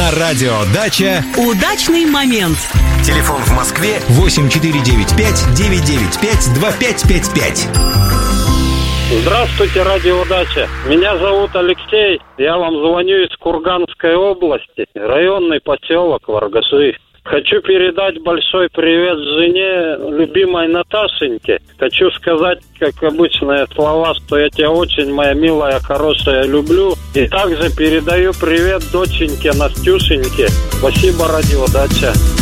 На радио «Дача» удачный момент. Телефон в Москве 8495-995-2555. Здравствуйте, радио «Дача». Меня зовут Алексей. Я вам звоню из Курганской области, районный поселок Варгаши. Хочу передать большой привет жене, любимой Наташеньке. Хочу сказать, как обычные слова, что я тебя очень, моя милая, хорошая, люблю. И также передаю привет доченьке Настюшеньке. Спасибо, радио «Дача».